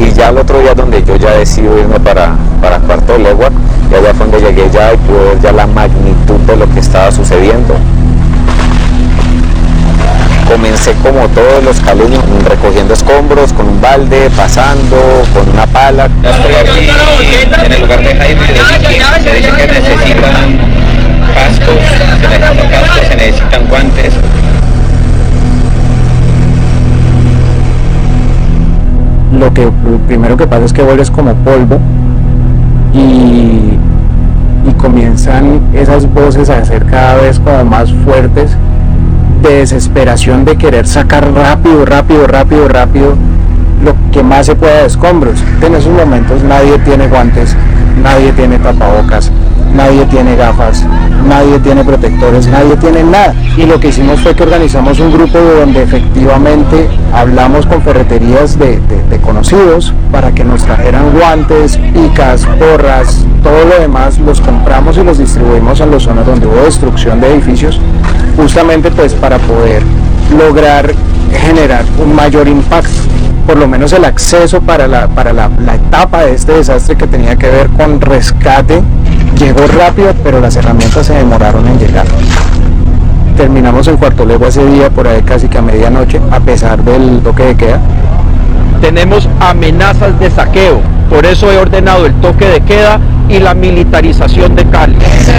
Y ya el otro día donde yo ya decido irme para Cuarto Legua, y allá fue donde llegué ya y pude ver ya la magnitud de lo que estaba sucediendo. Comencé como todos los caleños, recogiendo escombros, con un balde, pasando, con una pala. Estoy aquí en el lugar de Jaime, se dice que necesitan cascos, se necesitan guantes. Lo primero que pasa es que vuelves como polvo y comienzan esas voces a ser cada vez como más fuertes, de desesperación de querer sacar rápido lo que más se pueda de escombros. En esos momentos nadie tiene guantes, nadie tiene tapabocas, nadie tiene gafas, nadie tiene protectores, nadie tiene nada. Y lo que hicimos fue que organizamos un grupo donde efectivamente hablamos con ferreterías de conocidos para que nos trajeran guantes, picas, porras, todo lo demás los compramos y los distribuimos en las zonas donde hubo destrucción de edificios, justamente pues para poder lograr generar un mayor impacto. Por lo menos el acceso para la etapa de este desastre que tenía que ver con rescate llegó rápido, pero las herramientas se demoraron en llegar. Terminamos en Cuarto Legua ese día por ahí casi que a medianoche, a pesar del toque de queda. Tenemos amenazas de saqueo, por eso he ordenado el toque de queda y la militarización de Cali.